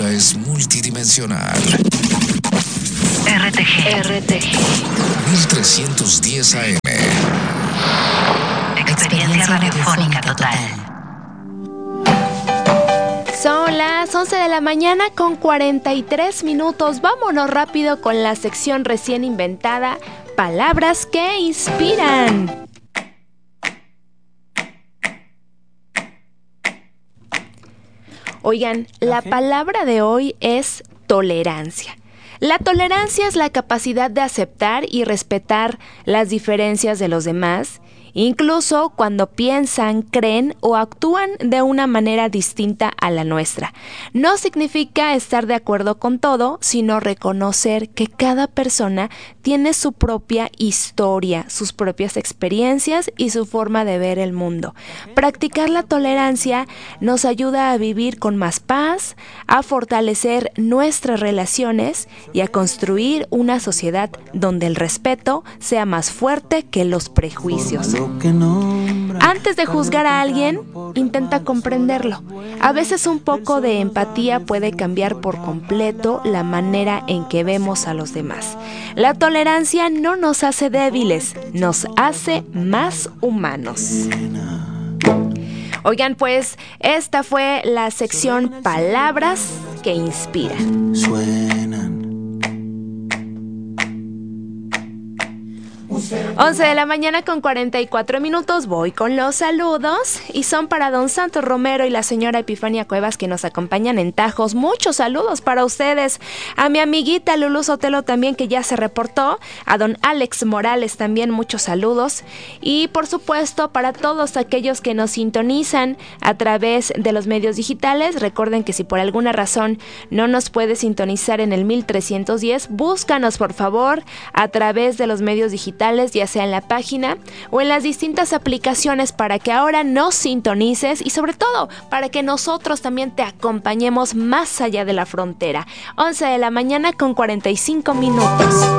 es multidimensional. RTG 1310 AM. Experiencia radiofónica total. Son las 11 de la mañana con 43 minutos. Vámonos rápido con la sección recién inventada, Palabras que Inspiran. Oigan, la palabra de hoy es tolerancia. La tolerancia es la capacidad de aceptar y respetar las diferencias de los demás, incluso cuando piensan, creen o actúan de una manera distinta a la nuestra. No significa estar de acuerdo con todo, sino reconocer que cada persona tiene su propia historia, sus propias experiencias y su forma de ver el mundo. Practicar la tolerancia nos ayuda a vivir con más paz, a fortalecer nuestras relaciones y a construir una sociedad donde el respeto sea más fuerte que los prejuicios. Antes de juzgar a alguien, intenta comprenderlo. A veces un poco de empatía puede cambiar por completo la manera en que vemos a los demás. La tolerancia no nos hace débiles, nos hace más humanos. Oigan, pues esta fue la sección Palabras que Inspiran. 11 de la mañana con 44 minutos, voy con los saludos y son para don Santos Romero y la señora Epifania Cuevas que nos acompañan en Tajos. Muchos saludos para ustedes, a mi amiguita Lulú Sotelo también que ya se reportó, a don Alex Morales también muchos saludos y por supuesto para todos aquellos que nos sintonizan a través de los medios digitales. Recuerden que si por alguna razón no nos puede sintonizar en el 1310, búscanos por favor a través de los medios digitales, ya sea en la página o en las distintas aplicaciones para que ahora nos sintonices y sobre todo para que nosotros también te acompañemos más allá de la frontera. 11 de la mañana con 45 minutos.